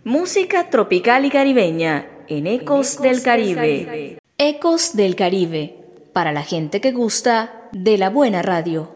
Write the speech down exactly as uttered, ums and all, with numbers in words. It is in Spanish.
Música tropical y caribeña en Ecos del Caribe. Ecos del Caribe, para la gente que gusta de la buena radio.